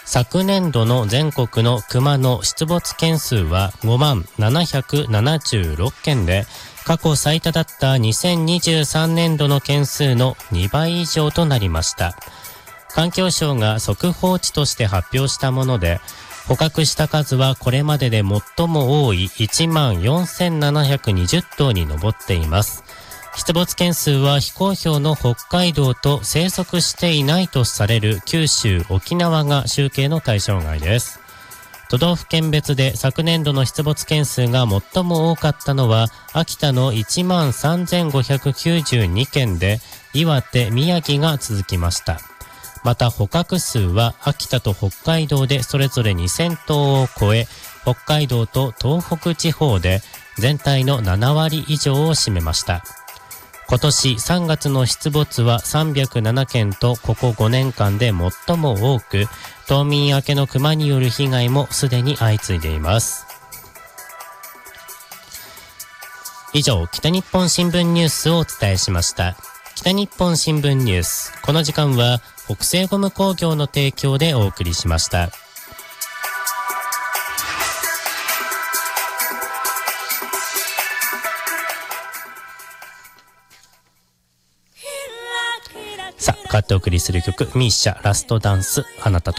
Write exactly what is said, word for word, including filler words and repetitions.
昨年度の全国の熊の出没件数はごまんななひゃくななじゅうろっけんで、過去最多だったにせんにじゅうさんねんどの件数のにばい以上となりました。環境省が速報値として発表したもので、捕獲した数はこれまでで最も多いいちまんよんせんななひゃくにじゅっとうに上っています。出没件数は非公表の北海道と生息していないとされる九州、沖縄が集計の対象外です。都道府県別で昨年度の出没件数が最も多かったのは秋田の いちまんさんぜんごひゃくきゅうじゅうにけんで、岩手、宮城が続きました。また捕獲数は秋田と北海道でそれぞれにせんとうを超え、北海道と東北地方で全体のななわり以上を占めました。今年さんがつの出没はさんびゃくななけんとここごねんかんで最も多く、冬眠明けの熊による被害もすでに相次いでいます。以上、北日本新聞ニュースをお伝えしました。北日本新聞ニュース、この時間は北西ゴム工業の提供でお送りしました。さあ、変わってお送りする曲、ミーシャラストダンス、あなたと